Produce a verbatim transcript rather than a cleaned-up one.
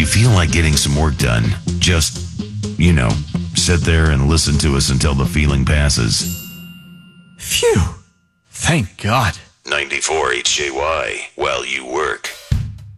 feel like getting some work done, just, you know, sit there and listen to us until the feeling passes. Phew. Thank God. ninety-four H J Y, while you work.